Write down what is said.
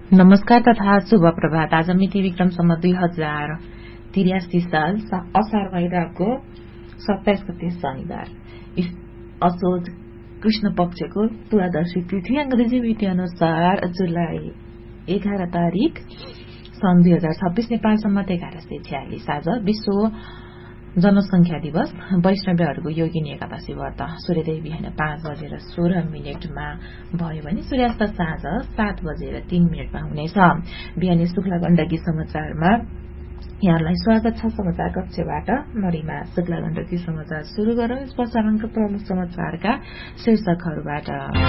नमस्कार तथा शुभ प्रभात। आज मिति विक्रम सम्म 2083 साल असार महिनाको 27 गते शनिबार, असोज कृष्ण पक्षको तुलादर्शी तिथि। अंग्रेजी मिति अनुसार जुलाई 11 तारिक सन् 2026 नेपाल सम्मत 1146। आज विश्व जनसंख्या दिवस। वैष्णवहरूको योगिनी एकादशी व्रत सूर्योदय बिहान 5:16 भयो भने सूर्यास्त साँझ 7:03 हुनेछ। बिहानी शुक्ला गण्डकी समाचारमा यहाँलाई स्वागत छ। समाचार कक्षबाट मरिमा शुक्ला गण्डकी समाचार शुरू गरौं। प्रसारणका प्रमुख समाचारका शीर्षकहरूबाट।